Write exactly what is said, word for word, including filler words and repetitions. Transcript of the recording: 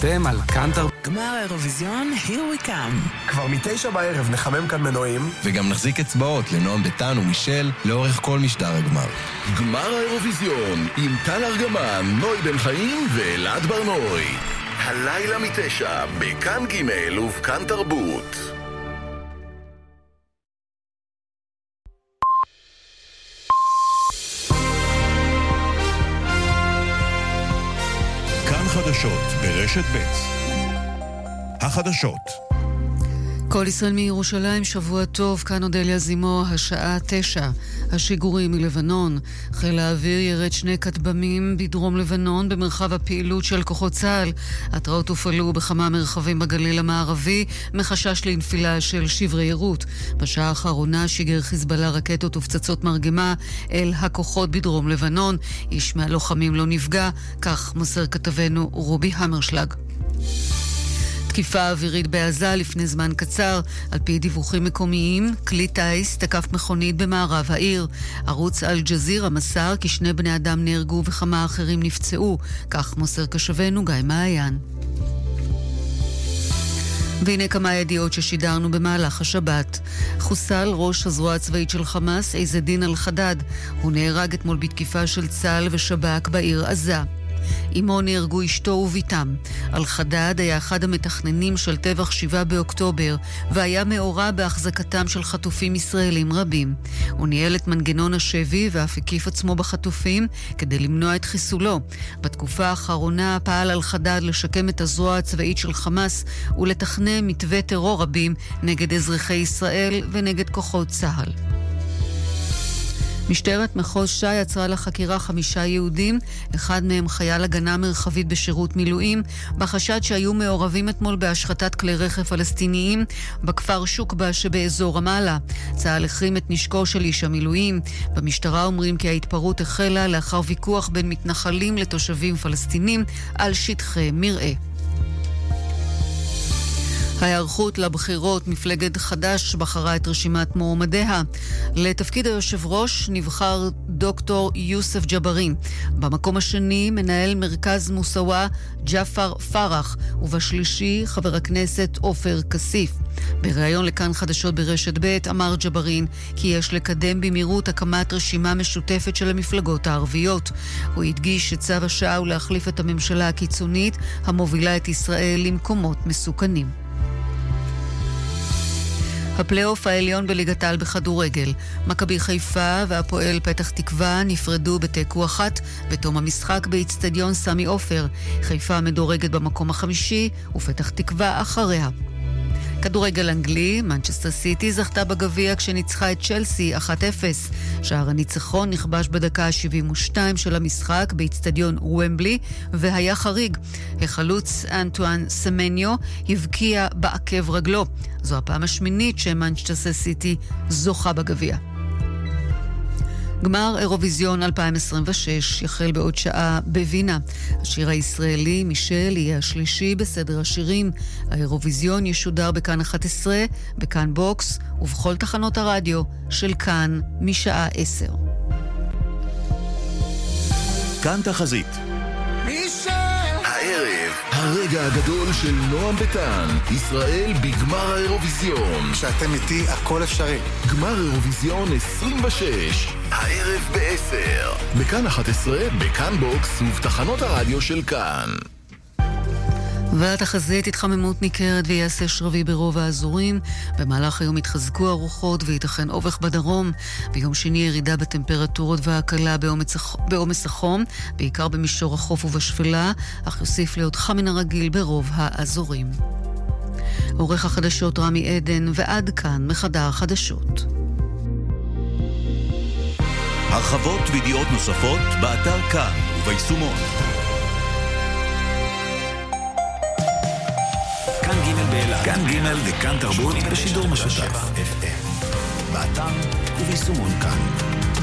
אתם על קנטר. גמר האירוויזיון, here we come. כבר מתשע בערב נחמם כאן מנועים. וגם נחזיק אצבעות לנועם ביטן ומישל לאורך כל משדר הגמר. גמר האירוויזיון עם טל ארגמן, נוי בן חיים ואלעד ברנוי. הלילה מתשע, בכאן ג' ובכאן תרבות. כאן חדשות ברשת ב'. החדשות. כל ישראל מירושלים, שבוע טוב, כאן אודליה זימו, השעה תשע. השיגורים מלבנון. חיל האוויר ירד שני כטב"מים בדרום לבנון במרחב הפעילות של כוחות צה"ל. התראות הופעלו בכמה מרחבים בגליל המערבי, מחשש לנפילה של שברי ירות. בשעה האחרונה שיגר חיזבאללה רקטות ופצצות מרגמה אל הכוחות בדרום לבנון. איש מהלוחמים לא נפגע, כך מוסר כתבנו רובי המרשלג. תקיפה אווירית בעזה לפני זמן קצר. על פי דיווחים מקומיים, כלי טייס תקף מכונית במערב העיר. ערוץ אל-ג'זירה מסר כי שני בני אדם נהרגו וכמה אחרים נפצעו. כך מוסר קשבנו גיא מעיין. והנה כמה ידיעות ששידרנו במהלך השבת. חוסל ראש הזרוע הצבאית של חמאס, עז א-דין אל-חדד. הוא נהרג אתמול בתקיפה של צה"ל ושב"כ בעיר עזה. עמו נהרגו אשתו וביתם. אל-חדד היה אחד המתכננים של טבח שבעה באוקטובר, והיה מעורב בהחזקתם של חטופים ישראלים רבים. הוא ניהל את מנגנון השבי ואף הקיף עצמו בחטופים כדי למנוע את חיסולו. בתקופה האחרונה פעל אל-חדד לשקם את הזרוע הצבאית של חמאס ולתכנן מתווה טרור רבים נגד אזרחי ישראל ונגד כוחות צה"ל. משטרת מחוז ש"י עצרה לחקירה חמישה יהודים, אחד מהם חייל הגנה מרחבית בשירות מילואים, בחשד שהיו מעורבים אתמול בהשחתת כלי רכב פלסטיניים בכפר שוקבה שבאזור רמאללה. צה"ל החרים את נשקו של איש המילואים. במשטרה אומרים כי ההתפרעות החלה לאחר ויכוח בין מתנחלים לתושבים פלסטינים על שטחי מרעה. ההיערכות לבחירות, מפלגת חד"ש בחרה את רשימת מועמדיה. לתפקיד היושב ראש נבחר דוקטור יוסף ג'בארין. במקום השני מנהל מרכז מוסאווה ג'אפר פרח, ובשלישי חבר הכנסת עופר כסיף. בריאיון לכאן חדשות ברשת ב' אמר ג'בארין כי יש לקדם במהירות הקמת רשימה משותפת של המפלגות הערביות. הוא הדגיש שצו השעה הוא להחליף את הממשלה הקיצונית המובילה את ישראל למקומות מסוכנים. הפלייאוף העליון בליגת העל בכדורגל. מכבי חיפה והפועל פתח תקווה נפרדו בתיקו אחת בתום המשחק באצטדיון סמי עופר. חיפה מדורגת במקום החמישי ופתח תקווה אחריה. כדורגל אנגלי, מנצ'סטר סיטי זכתה בגביע כשניצחה את צ'לסי אחת אפס. שער הניצחון נכבש בדקה ה-שבעים ושתיים של המשחק באצטדיון ומבלי, והיה חריג. החלוץ אנטואן סמניו הבקיע בעקב רגלו. זו הפעם השמינית שמנצ'סטר סיטי זוכה בגביע. גמר אירוויזיון אלפיים עשרים ושש יחל בעוד שעה בווינה. השיר הישראלי מישל יהיה השלישי בסדר השירים. האירוויזיון ישודר בכאן אחת עשרה, בכאן בוקס ובכל תחנות הרדיו של כאן משעה עשר. כאן תחזית. הערב, הרגע הגדול של נועם ביטן, ישראל בגמר האירוויזיון. שאתם איתי הכל אפשרי. גמר אירוויזיון עשרים ושש, הערב בעשר. בכאן אחת עשרה, בכאן בוקס ובתחנות הרדיו של כאן. והתחזית התחממות ניכרת ויעשה שרבי ברוב האזורים. במהלך היום התחזקו הרוחות וייתכן אובך בדרום. ביום שני ירידה בטמפרטורות והקלה בעומס החום, בעיקר במישור החוף ובשפלה, אך יוסיף להיות חם מן הרגיל ברוב האזורים. עורך החדשות רמי עדן, ועד כאן מחדר החדשות. הרחבות וידיעות נוספות באתר כאן וביישומון. כאן ג' באלעד. כאן ג' וכאן תרבות בשידור משותף. באתר וביישומון כאן.